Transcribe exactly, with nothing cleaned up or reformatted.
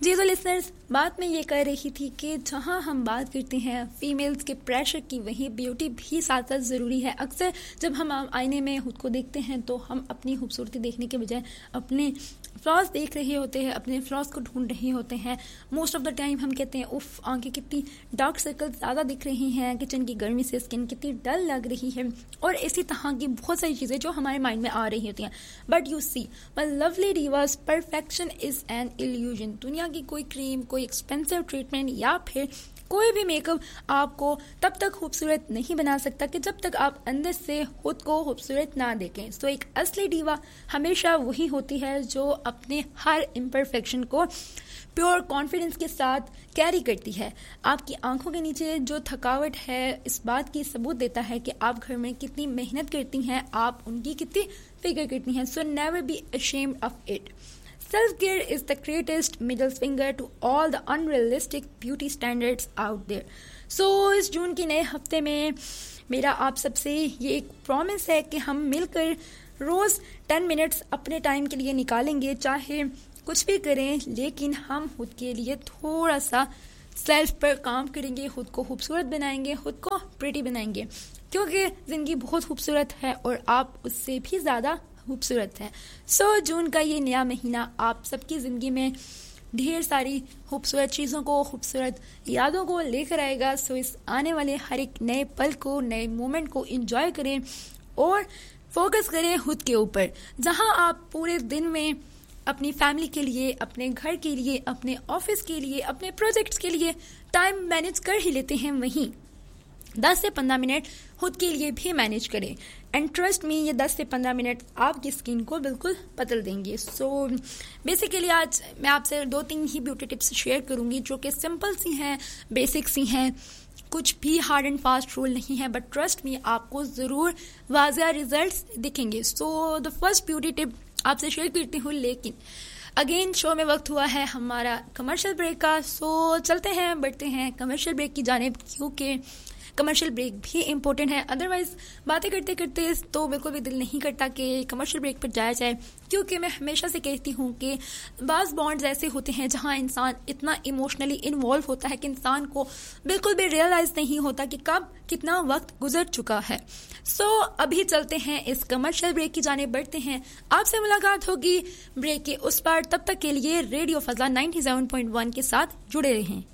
जी तो लिसनर्स, बात मैं ये कर रही थी कि जहाँ हम बात करते हैं फीमेल्स के प्रेशर की, वहीं ब्यूटी भी साथ साथ ज़रूरी है। अक्सर जब हम आईने में खुद को देखते हैं तो हम अपनी खूबसूरती देखने के बजाय अपने फ्लॉज देख रहे होते हैं, अपने फ्लॉज को ढूंढ रहे होते हैं। मोस्ट ऑफ द टाइम हम कहते हैं उफ, आंखें कितनी डार्क सर्कल्स ज़्यादा दिख रही हैं, किचन की गर्मी से स्किन कितनी डल लग रही है, और इसी तरह की बहुत सारी चीज़ें जो हमारे माइंड में आ रही होती हैं। But you see my lovely Divas, perfection is an illusion. दुनिया की कोई क्रीम, कोई एक्सपेंसिव ट्रीटमेंट या फिर कोई भी मेकअप आपको तब तक खूबसूरत नहीं बना सकता कि जब तक आप अंदर से खुद को खूबसूरत ना देखें। सो एक असली दीवा हमेशा वही होती है जो अपने हर इम्परफेक्शन को प्योर कॉन्फिडेंस के साथ कैरी करती है। आपकी आंखों के नीचे जो थकावट है इस बात की सबूत देता है कि आप घर में कितनी मेहनत करती हैं, आप उनकी कितनी फिक्र करती हैं। So never be ashamed of it. Self-care is the greatest middle finger to all the unrealistic beauty standards out there. So, इस जून के नए हफ्ते में मेरा आप सबसे ये एक प्रॉमिस है कि हम मिलकर रोज़ टेन मिनट्स अपने टाइम के लिए निकालेंगे। चाहे कुछ भी करें, लेकिन हम खुद के लिए थोड़ा सा सेल्फ पर काम करेंगे, खुद को खूबसूरत बनाएंगे, खुद को प्रिटी बनाएंगे, क्योंकि ज़िंदगी बहुत खूबसूरत है और आप उससे भी ज़्यादा खूबसूरत है। सो so, जून का ये नया महीना आप सबकी ज़िंदगी में ढेर सारी खूबसूरत चीज़ों को, खूबसूरत यादों को लेकर आएगा। सो so, इस आने वाले हर एक नए पल को, नए मोमेंट को एंजॉय करें और फोकस करें खुद के ऊपर। जहां आप पूरे दिन में अपनी फैमिली के लिए, अपने घर के लिए, अपने ऑफिस के लिए, अपने प्रोजेक्ट्स के लिए टाइम मैनेज कर ही लेते हैं, वहीं दस से पंद्रह मिनट खुद के लिए भी मैनेज करें। एंड ट्रस्ट मी, ये दस से पंद्रह मिनट आपकी स्किन को बिल्कुल बदल देंगे। सो so, बेसिकली आज मैं आपसे दो तीन ही ब्यूटी टिप्स शेयर करूंगी जो कि सिंपल सी हैं, बेसिक सी हैं, कुछ भी हार्ड एंड फास्ट रूल नहीं है, बट ट्रस्ट मी आपको ज़रूर वाज़िया रिजल्ट्स दिखेंगे। So the first beauty tip आपसे शेयर करती हूँ, लेकिन अगेन शो में वक्त हुआ है हमारा कमर्शियल ब्रेक का। सो so, चलते हैं, बढ़ते हैं कमर्शियल ब्रेक की जानिब, क्योंकि कमर्शियल ब्रेक भी इम्पोर्टेंट है। अदरवाइज बातें करते करते तो बिल्कुल भी दिल नहीं करता कि कमर्शियल ब्रेक पर जाया जाए, क्योंकि मैं हमेशा से कहती हूँ कि बाज़ बॉन्ड्स ऐसे होते हैं जहाँ इंसान इतना इमोशनली इन्वॉल्व होता है कि इंसान को बिल्कुल भी रियलाइज़ नहीं होता कि कब कितना वक्त गुजर चुका है। सो so, अभी चलते हैं इस कमर्शियल ब्रेक की जाने बढ़ते हैं। आपसे मुलाकात होगी ब्रेक के उस पार। तब तक के लिए radio फजा ninety seven point one के साथ जुड़े रहें।